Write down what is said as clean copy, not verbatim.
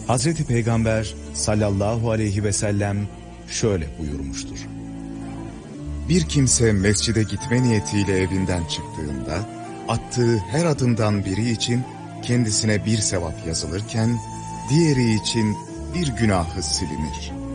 Hazreti Peygamber sallallahu aleyhi ve sellem şöyle buyurmuştur. Bir kimse mescide gitme niyetiyle evinden çıktığında, attığı her adımdan biri için kendisine bir sevap yazılırken, diğeri için bir günahı silinir.